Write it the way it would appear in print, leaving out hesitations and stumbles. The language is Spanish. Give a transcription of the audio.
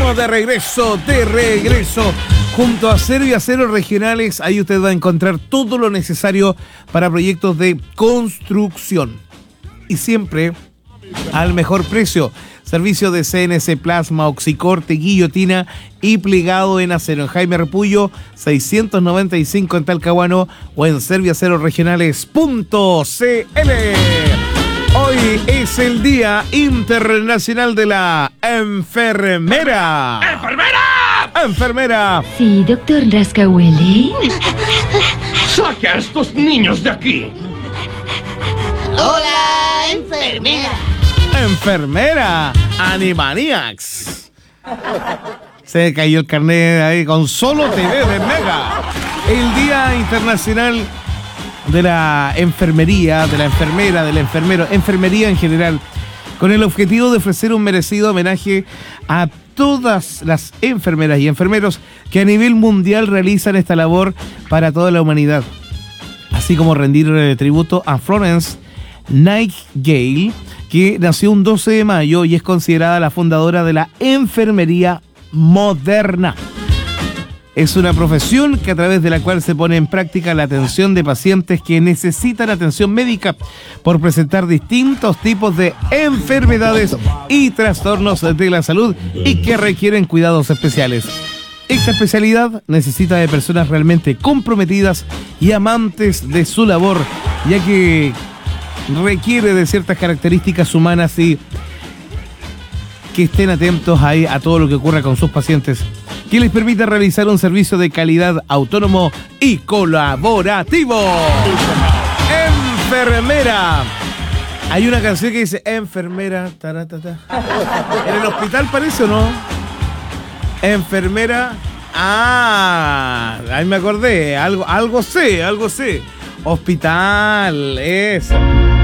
Estamos de regreso, junto a Serviacero Regionales. Ahí usted va a encontrar todo lo necesario para proyectos de construcción. Y siempre al mejor precio. Servicio de CNC Plasma, oxicorte, guillotina y plegado en acero. En Jaime Repullo, 695 en Talcahuano o en serviaceroregionales.cl. Hoy es el Día Internacional de la Enfermera. ¡Enfermera! ¡Enfermera! Sí, doctor Rascahuele. ¡Saque a estos niños de aquí! ¡Hola, enfermera! ¡Enfermera! ¡Animaniacs! Se cayó el carnet ahí con solo TV de Mega. El Día Internacional de la Enfermería, de la enfermera, del enfermero, enfermería en general, con el objetivo de ofrecer un merecido homenaje a todas las enfermeras y enfermeros que a nivel mundial realizan esta labor para toda la humanidad, así como rendir tributo a Florence Nightingale, que nació un 12 de mayo y es considerada la fundadora de la enfermería moderna. Es una profesión que a través de la cual se pone en práctica la atención de pacientes que necesitan atención médica por presentar distintos tipos de enfermedades y trastornos de la salud y que requieren cuidados especiales. Esta especialidad necesita de personas realmente comprometidas y amantes de su labor, ya que requiere de ciertas características humanas y que estén atentos ahí a todo lo que ocurra con sus pacientes, que les permita realizar un servicio de calidad autónomo y colaborativo. Enfermera. Hay una canción que dice enfermera, taratata. En el hospital parece, ¿o no? Enfermera. Ahí me acordé. Algo sé. Hospital, esa.